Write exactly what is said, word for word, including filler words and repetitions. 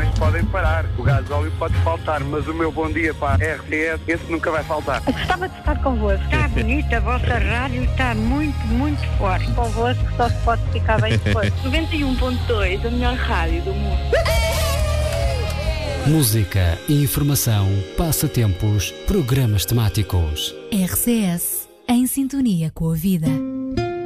máquinas podem parar, o gasóleo pode faltar, mas o meu bom dia para a R T S, esse nunca vai faltar. Gostava de estar convosco. Está bonita, a vossa rádio está muito, muito forte. Convosco só se pode ficar bem depois. noventa e um ponto dois, a melhor rádio do mundo. Música, informação, passatempos, programas temáticos. R C S, em sintonia com a vida.